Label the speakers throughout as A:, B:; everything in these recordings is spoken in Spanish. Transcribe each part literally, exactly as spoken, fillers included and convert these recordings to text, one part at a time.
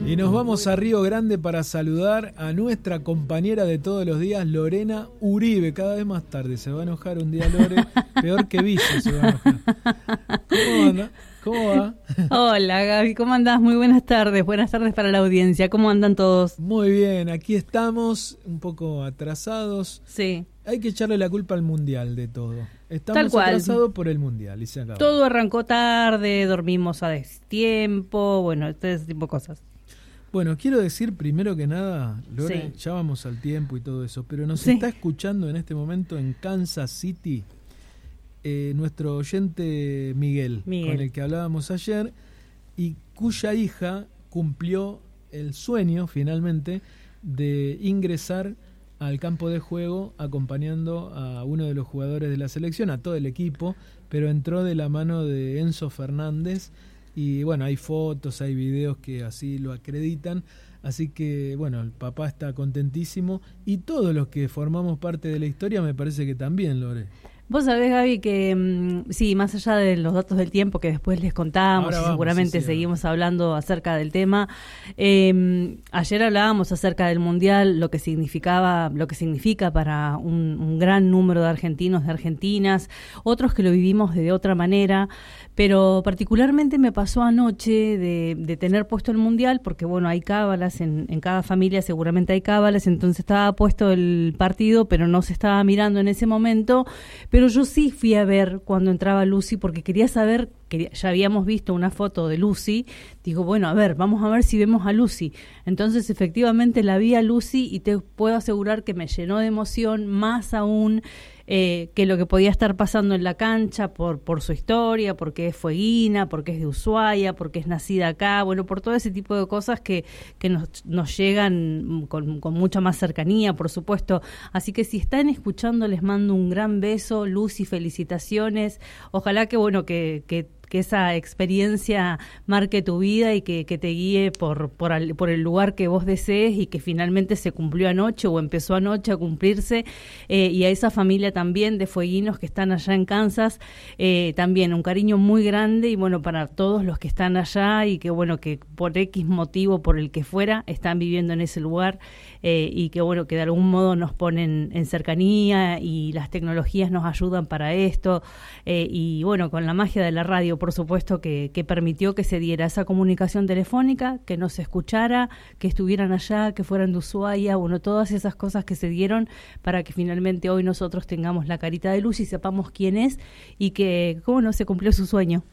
A: Y nos vamos a Río Grande para saludar a nuestra compañera de todos los días, Lorena Uribe. Cada vez más tarde se va a enojar un día Lore, peor que Vicio se va a enojar. ¿Cómo anda? ¿Cómo va?
B: Hola Gaby, ¿cómo andás? Muy buenas tardes, buenas tardes para la audiencia. ¿Cómo andan todos?
A: Muy bien, aquí estamos, un poco atrasados.
B: Sí.
A: Hay que echarle la culpa al Mundial de todo. Estamos
B: Tal cual.
A: atrasados por el Mundial y se acabó.
B: Todo arrancó tarde, dormimos a destiempo, bueno, este ese tipo de cosas.
A: Bueno, quiero decir primero que nada, Lore,
B: Sí.
A: ya vamos al tiempo y todo eso, pero nos
B: Sí.
A: está escuchando en este momento en Kansas City eh, nuestro oyente Miguel,
B: Miguel,
A: con el que hablábamos ayer, y cuya hija cumplió el sueño finalmente de ingresar al campo de juego acompañando a uno de los jugadores de la selección, a todo el equipo, pero entró de la mano de Enzo Fernández. Y bueno, hay fotos, hay videos que así lo acreditan, así que bueno, el papá está contentísimo y todos los que formamos parte de la historia me parece que también, Lore.
B: Vos sabés, Gaby, que mmm, sí, más allá de los datos del tiempo que después les contamos,
A: Ahora
B: y
A: vamos,
B: seguramente
A: sí, sí,
B: seguimos hablando acerca del tema, eh, ayer hablábamos acerca del Mundial, lo que significaba, lo que significa para un, un gran número de argentinos, de argentinas, otros que lo vivimos de otra manera, pero particularmente me pasó anoche de, de tener puesto el Mundial, porque bueno, hay cábalas, en, en cada familia seguramente hay cábalas, entonces estaba puesto el partido, pero no se estaba mirando en ese momento, pero yo sí fui a ver cuando entraba Lucy, porque quería saber, que ya habíamos visto una foto de Lucy, digo, bueno, a ver, vamos a ver si vemos a Lucy. Entonces efectivamente la vi a Lucy y te puedo asegurar que me llenó de emoción, más aún Eh, que lo que podía estar pasando en la cancha por, por su historia, porque es fueguina, porque es de Ushuaia, porque es nacida acá, bueno, por todo ese tipo de cosas que, que nos, nos llegan con, con mucha más cercanía, por supuesto. Así que si están escuchando, les mando un gran beso, Lucy, felicitaciones. Ojalá que, bueno, que, que que esa experiencia marque tu vida y que, que te guíe por, por, al, por el lugar que vos desees y que finalmente se cumplió anoche o empezó anoche a cumplirse, eh, y a esa familia también de fueguinos que están allá en Kansas, eh, también un cariño muy grande y bueno, para todos los que están allá y que bueno, que por X motivo, por el que fuera, están viviendo en ese lugar, eh, y que bueno, que de algún modo nos ponen en cercanía y las tecnologías nos ayudan para esto, eh, y bueno, con la magia de la radio, por supuesto, que, que permitió que se diera esa comunicación telefónica, que nos escuchara, que estuvieran allá, que fueran de Ushuaia, bueno, todas esas cosas que se dieron para que finalmente hoy nosotros tengamos la carita de Luz y sepamos quién es y que, cómo no, se cumplió su sueño.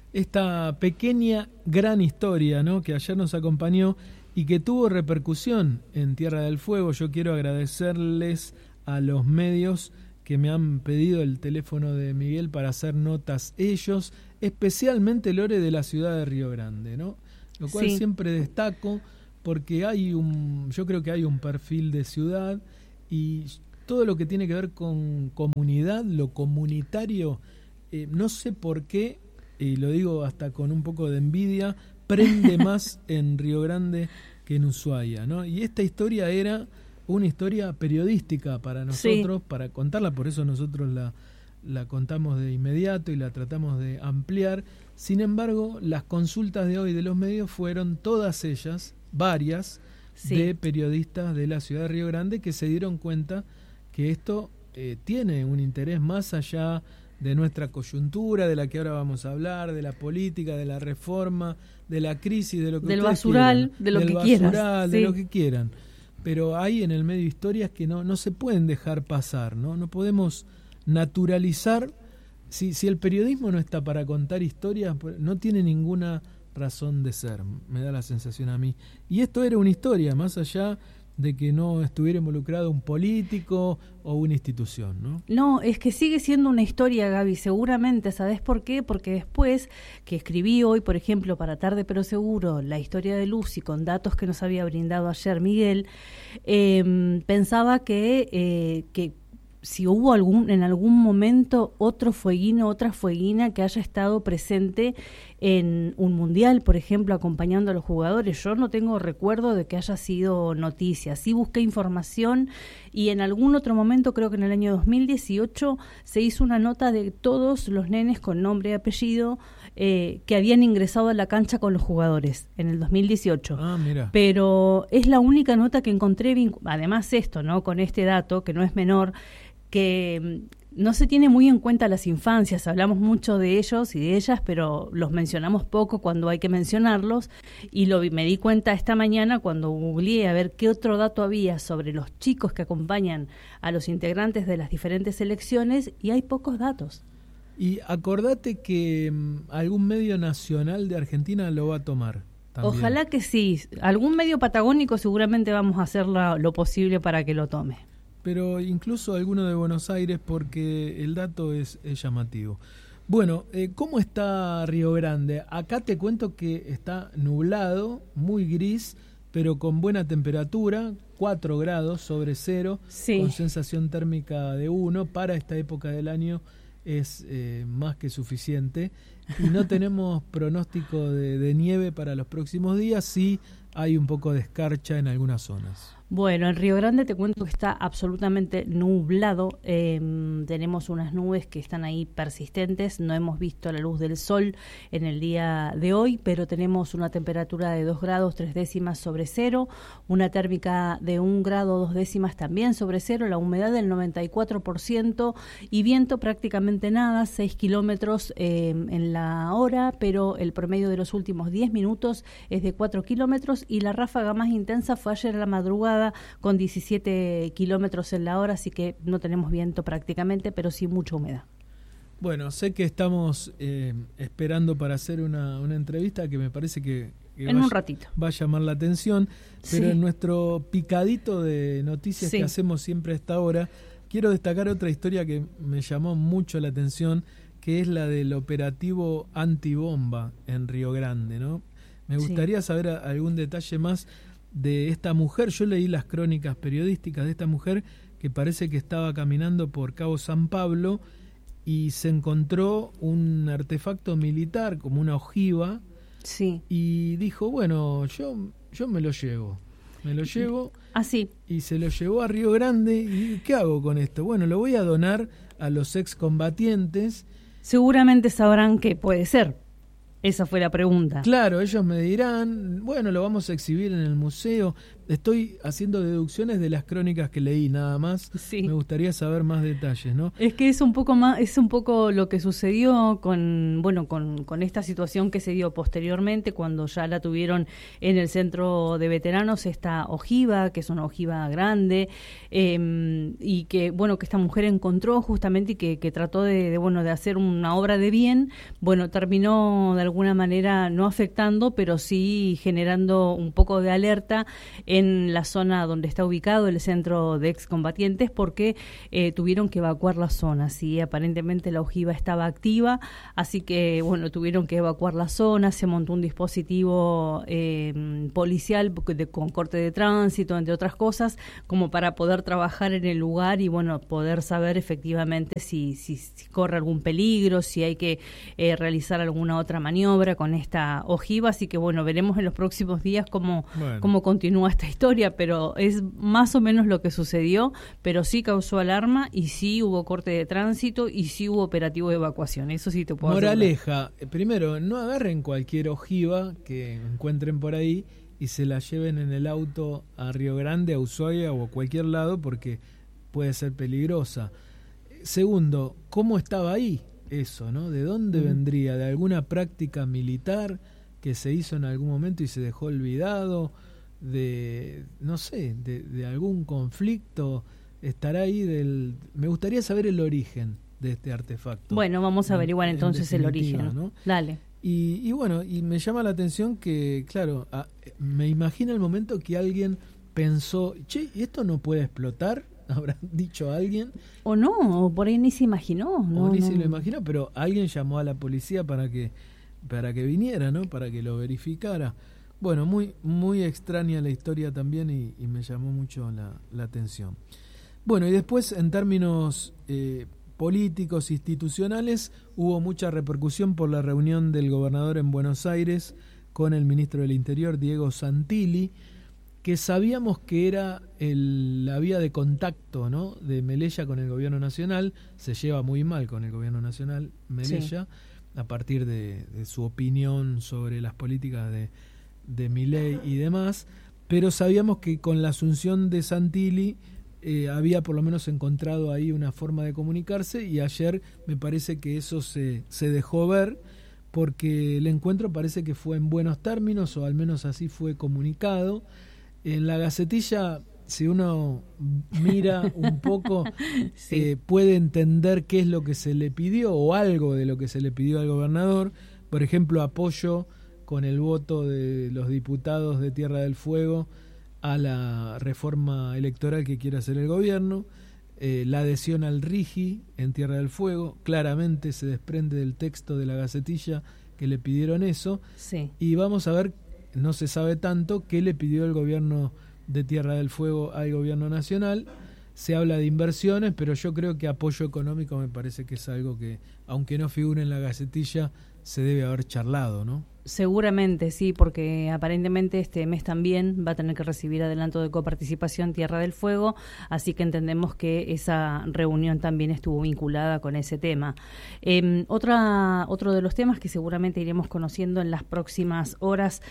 A: Esta pequeña, gran historia, ¿no?, que ayer nos acompañó y que tuvo repercusión en Tierra del Fuego. Yo quiero agradecerles a los medios que me han pedido el teléfono de Miguel para hacer notas ellos, especialmente Lore de la ciudad de Río Grande, ¿no? Lo cual
B: sí.
A: siempre destaco porque hay un, yo creo que hay un perfil de ciudad y todo lo que tiene que ver con comunidad, lo comunitario, eh, no sé por qué, y lo digo hasta con un poco de envidia, prende más en Río Grande que en Ushuaia, ¿no? Y esta historia era una historia periodística para nosotros, sí, para contarla, por eso nosotros la, la contamos de inmediato y la tratamos de ampliar. Sin embargo, las consultas de hoy de los medios fueron todas ellas, varias, sí, de periodistas de la ciudad de Río Grande que se dieron cuenta que esto eh, tiene un interés más allá de nuestra coyuntura, de la que ahora vamos a hablar, de la política, de la reforma, de la crisis, de lo que
B: del
A: ustedes
B: basural,
A: quieran,
B: de lo
A: del
B: que
A: basural,
B: quieras,
A: de
B: sí,
A: lo que quieran. Pero hay en el medio historias que no, no se pueden dejar pasar, ¿no? No podemos naturalizar. Si, si el periodismo no está para contar historias, no tiene ninguna razón de ser, me da la sensación a mí. Y esto era una historia, más allá de que no estuviera involucrado un político o una institución, ¿no?
B: No, es que sigue siendo una historia, Gaby, seguramente. ¿Sabés por qué? Porque después que escribí hoy, por ejemplo, para Tarde pero Seguro, la historia de Lucy con datos que nos había brindado ayer Miguel, eh, pensaba que, eh, que si hubo algún en algún momento otro fueguino, otra fueguina que haya estado presente en un mundial, por ejemplo, acompañando a los jugadores. Yo no tengo recuerdo de que haya sido noticia. Sí busqué información y en algún otro momento, creo que en el año dos mil dieciocho, se hizo una nota de todos los nenes con nombre y apellido eh, que habían ingresado a la cancha con los jugadores en el dos mil dieciocho.
A: Ah, mira.
B: Pero es la única nota que encontré, además esto, ¿no? Con este dato, que no es menor, que no se tiene muy en cuenta las infancias, hablamos mucho de ellos y de ellas, pero los mencionamos poco cuando hay que mencionarlos, y lo me di cuenta esta mañana cuando googleé a ver qué otro dato había sobre los chicos que acompañan a los integrantes de las diferentes selecciones, y hay pocos datos.
A: Y acordate que um, algún medio nacional de Argentina lo va a tomar también.
B: Ojalá que sí, algún medio patagónico seguramente vamos a hacer la, lo posible para que lo tome.
A: Pero incluso alguno de Buenos Aires, porque el dato es, es llamativo. Bueno, eh, ¿cómo está Río Grande? Acá te cuento que está nublado, muy gris, pero con buena temperatura, cuatro grados sobre cero,
B: sí.
A: Con sensación térmica de uno. Para esta época del año es eh, más que suficiente. Y no tenemos pronóstico de, de nieve para los próximos días, sí hay un poco de escarcha en algunas zonas.
B: Bueno, en Río Grande te cuento que está absolutamente nublado, eh, tenemos unas nubes que están ahí persistentes, no hemos visto la luz del sol en el día de hoy, pero tenemos una temperatura de dos grados tres décimas sobre cero, una térmica de un grado dos décimas también sobre cero, la humedad del noventa y cuatro por ciento y viento prácticamente nada, seis kilómetros eh, en la hora, pero el promedio de los últimos diez minutos es de cuatro kilómetros y la ráfaga más intensa fue ayer a la madrugada con diecisiete kilómetros en la hora, así que no tenemos viento prácticamente, pero sí mucha humedad.
A: Bueno, sé que estamos eh, esperando para hacer una, una entrevista que me parece que, que
B: en
A: va,
B: un ratito
A: va a llamar la atención, pero
B: sí.
A: En nuestro picadito de noticias
B: sí.
A: que hacemos siempre a esta hora, quiero destacar otra historia que me llamó mucho la atención, que es la del operativo antibomba en Río Grande, ¿no? Me gustaría sí. saber algún detalle más de esta mujer. Yo leí las crónicas periodísticas de esta mujer que parece que estaba caminando por Cabo San Pablo y se encontró un artefacto militar como una ojiva
B: sí.
A: y dijo, bueno, yo, yo me lo llevo, me lo llevo
B: así
A: ah, y se lo llevó a Río Grande. ¿Y qué hago con esto? Bueno, lo voy a donar a los excombatientes.
B: Seguramente sabrán qué puede ser. Esa fue la pregunta.
A: Claro, ellos me dirán, bueno, lo vamos a exhibir en el museo. Estoy haciendo deducciones de las crónicas que leí, nada más.
B: Sí.
A: Me gustaría saber más detalles, ¿no?
B: Es que es un poco más, es un poco lo que sucedió con, bueno, con, con esta situación que se dio posteriormente cuando ya la tuvieron en el centro de veteranos, esta ojiva, que es una ojiva grande, eh, y que, bueno, que esta mujer encontró justamente y que, que trató de, de, bueno, de hacer una obra de bien. Bueno, terminó de alguna manera no afectando, pero sí generando un poco de alerta en la zona donde está ubicado el centro de excombatientes, porque eh, tuvieron que evacuar la zona. Sí, aparentemente la ojiva estaba activa, así que bueno, tuvieron que evacuar la zona, se montó un dispositivo eh, policial de, con corte de tránsito, entre otras cosas, como para poder trabajar en el lugar y bueno, poder saber efectivamente si, si, si corre algún peligro, si hay que eh, realizar alguna otra maniobra con esta ojiva, así que bueno, veremos en los próximos días cómo, bueno. cómo continúa esta historia, pero es más o menos lo que sucedió, pero sí causó alarma y sí hubo corte de tránsito y sí hubo operativo de evacuación, eso sí te puedo
A: Moraleja,
B: asegurar.
A: Primero, no agarren cualquier ojiva que encuentren por ahí y se la lleven en el auto a Río Grande, a Ushuaia o a cualquier lado porque puede ser peligrosa. Segundo, ¿cómo estaba ahí eso, no? ¿De dónde mm. vendría? ¿De alguna práctica militar que se hizo en algún momento y se dejó olvidado? De, no sé, de, de algún conflicto, estará ahí del... Me gustaría saber el origen de este artefacto.
B: Bueno, vamos a averiguar en, entonces en el origen,
A: ¿no?
B: Dale.
A: Y, y bueno, y me llama la atención que, claro, a, me imagino el momento que alguien pensó, che, ¿y esto no puede explotar? ¿Habrá dicho alguien?
B: O no, o por ahí ni se imaginó. No,
A: o ni
B: no.
A: se lo imaginó, pero alguien llamó a la policía para que, para que viniera, ¿no? Para que lo verificara. Bueno, muy muy extraña la historia también y, y me llamó mucho la, la atención. Bueno, y después en términos eh, políticos, institucionales, hubo mucha repercusión por la reunión del gobernador en Buenos Aires con el ministro del Interior, Diego Santilli, que sabíamos que era el, la vía de contacto, ¿no?, de Melella con el gobierno nacional. Se lleva muy mal con el gobierno nacional, Melella. Sí. a partir de, de su opinión sobre las políticas de, de Milei y demás, pero sabíamos que con la asunción de Santilli eh, había por lo menos encontrado ahí una forma de comunicarse, y ayer me parece que eso se, se dejó ver, porque el encuentro parece que fue en buenos términos, o al menos así fue comunicado. En la Gacetilla, si uno mira un poco, sí. eh, puede entender qué es lo que se le pidió, o algo de lo que se le pidió al gobernador. Por ejemplo, apoyo con el voto de los diputados de Tierra del Fuego a la reforma electoral que quiere hacer el gobierno. Eh, la adhesión al RIGI en Tierra del Fuego, claramente se desprende del texto de la Gacetilla que le pidieron eso.
B: Sí.
A: Y vamos a ver, no se sabe tanto, qué le pidió el gobierno de Tierra del Fuego al gobierno nacional. Se habla de inversiones, pero yo creo que apoyo económico me parece que es algo que, aunque no figure en la Gacetilla, se debe haber charlado, ¿no?
B: Seguramente sí, porque aparentemente este mes también va a tener que recibir adelanto de coparticipación Tierra del Fuego, así que entendemos que esa reunión también estuvo vinculada con ese tema. Eh, otra, otro de los temas que seguramente iremos conociendo en las próximas horas,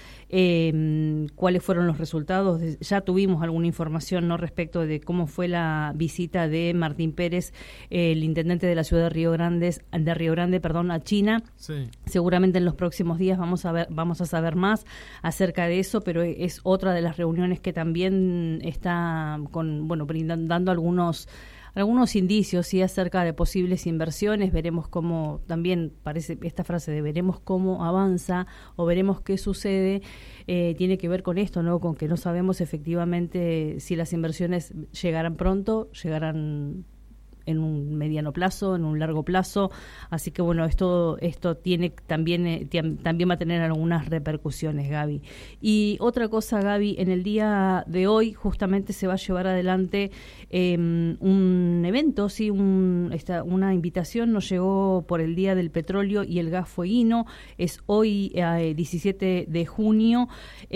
B: eh, cuáles fueron los resultados. Ya tuvimos alguna información, ¿no?, respecto de cómo fue la visita de Martín Pérez, eh, el intendente de la ciudad de Río Grande, de Río Grande, perdón, a China. Sí. Seguramente en los próximos días vamos a ver, vamos a saber más acerca de eso, pero es otra de las reuniones que también está con, bueno, dando algunos algunos indicios, sí, acerca de posibles inversiones. Veremos cómo, también parece esta frase de veremos cómo avanza o veremos qué sucede, eh, tiene que ver con esto, ¿no? Con que no sabemos efectivamente si las inversiones llegarán pronto, llegarán en un mediano plazo, en un largo plazo, así que bueno, esto esto tiene también eh, t- también va a tener algunas repercusiones, Gaby. Y otra cosa, Gaby, en el día de hoy justamente se va a llevar adelante eh, un evento, sí, un, esta, una invitación nos llegó por el Día del Petróleo y el Gas Fueguino, es hoy eh, diecisiete de junio,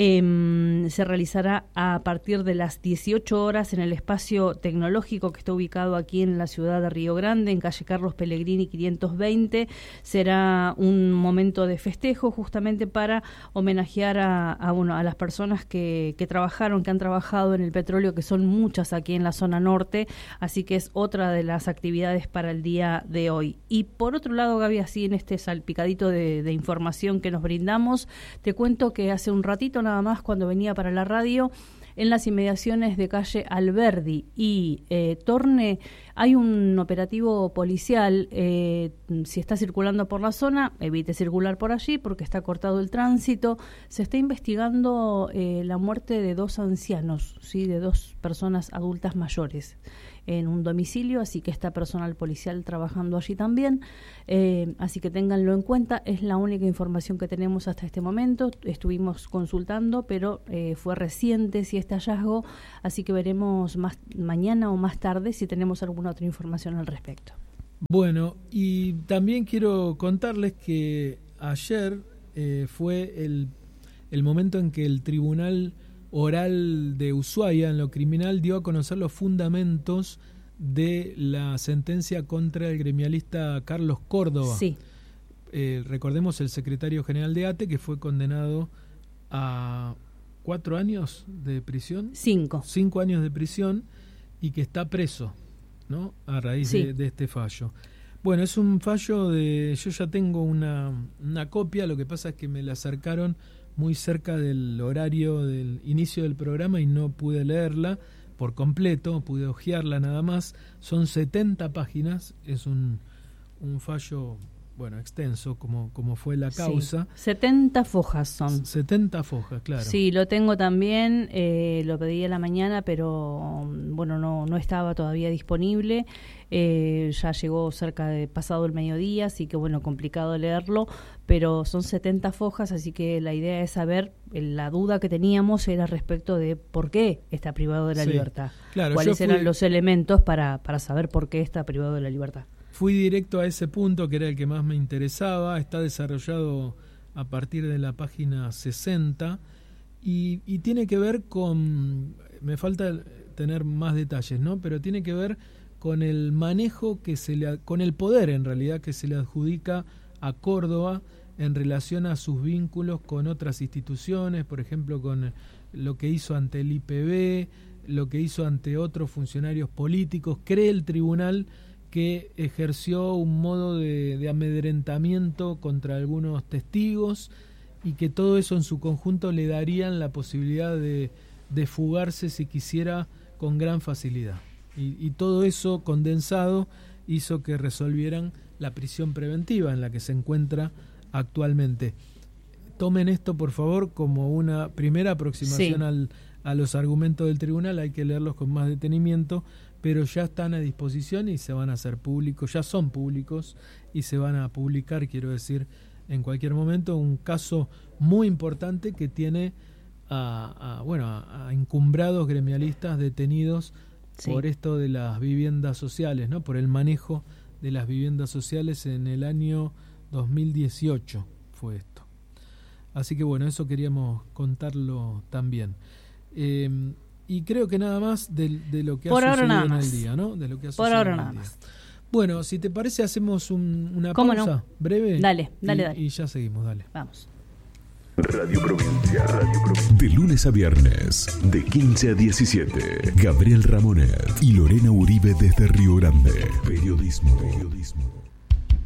B: eh, se realizará a partir de las dieciocho horas en el espacio tecnológico que está ubicado aquí en la ciudad de Río Grande, en calle Carlos Pellegrini quinientos veinte. Será un momento de festejo justamente para homenajear a, a, bueno, a las personas que, que trabajaron, que han trabajado en el petróleo, que son muchas aquí en la zona norte, así que es otra de las actividades para el día de hoy. Y por otro lado, Gaby, así en este salpicadito de, de información que nos brindamos, te cuento que hace un ratito nada más, cuando venía para la radio, en las inmediaciones de calle Alberdi y eh, Torne hay un operativo policial. Eh, si está circulando por la zona, evite circular por allí porque está cortado el tránsito. Se está investigando eh, la muerte de dos ancianos, sí, de dos personas adultas mayores en un domicilio, así que está personal policial trabajando allí también, eh, así que ténganlo en cuenta. Es la única información que tenemos hasta este momento. Estuvimos consultando, pero eh, fue reciente si este hallazgo, así que veremos más mañana o más tarde si tenemos alguna otra información al respecto.
A: Bueno, y también quiero contarles que ayer eh, fue el, el momento en que el Tribunal Oral de Ushuaia, en lo criminal, dio a conocer los fundamentos de la sentencia contra el gremialista Carlos Córdoba.
B: Sí.
A: Eh, recordemos el secretario general de A T E, que fue condenado a cuatro años de prisión.
B: Cinco.
A: Cinco años de prisión y que está preso, ¿no?, a raíz sí. de, de este fallo. Bueno, es un fallo de... Yo ya tengo una, una copia, lo que pasa es que me la acercaron muy cerca del horario del inicio del programa y no pude leerla por completo, pude hojearla nada más. Son setenta páginas, es un, un fallo, bueno, extenso, como, como fue la causa.
B: Sí. setenta fojas son.
A: setenta fojas, claro.
B: Sí, lo tengo también, eh, lo pedí a la mañana, pero bueno, no, no estaba todavía disponible. Eh, ya llegó cerca de pasado el mediodía, así que bueno, complicado leerlo, pero son setenta fojas, así que la idea es saber, la duda que teníamos era respecto de por qué está privado de la sí, libertad.
A: Claro,
B: ¿Cuáles
A: fui,
B: eran los elementos para, para saber por qué está privado de la libertad?
A: Fui directo a ese punto, que era el que más me interesaba. Está desarrollado a partir de la página sesenta y, y tiene que ver con, me falta tener más detalles, ¿no?, pero tiene que ver con el manejo que se le, con el poder en realidad que se le adjudica a Córdoba en relación a sus vínculos con otras instituciones, por ejemplo, con lo que hizo ante el I P B, lo que hizo ante otros funcionarios políticos. Cree el tribunal que ejerció un modo de, de amedrentamiento contra algunos testigos y que todo eso en su conjunto le darían la posibilidad de, de fugarse si quisiera con gran facilidad. Y, y todo eso condensado hizo que resolvieran la prisión preventiva en la que se encuentra actualmente. Tomen esto, por favor, como una primera aproximación
B: sí.
A: al, a los argumentos del tribunal. Hay que leerlos con más detenimiento, pero ya están a disposición y se van a hacer públicos, ya son públicos y se van a publicar, quiero decir, en cualquier momento. Un caso muy importante que tiene a, a, bueno, a, a encumbrados gremialistas detenidos sí. por esto de las viviendas sociales, ¿no? Por el manejo de las viviendas sociales en el año dos mil dieciocho fue esto. Así que bueno, eso queríamos contarlo también. Eh, y creo que nada más de, de lo que
B: por
A: ha sucedido
B: en
A: el día, ¿no? De lo que ha
B: por ahora nada más.
A: Bueno, si te parece, hacemos un, una
B: ¿Cómo
A: pausa
B: no?
A: breve.
B: Dale, dale,
A: y,
B: dale.
A: Y ya seguimos, dale.
B: Vamos.
C: Radio Provincia. Radio Provincia. De lunes a viernes, de quince a diecisiete. Gabriel Ramonet y Lorena Uribe desde Río Grande. Periodismo. Periodismo.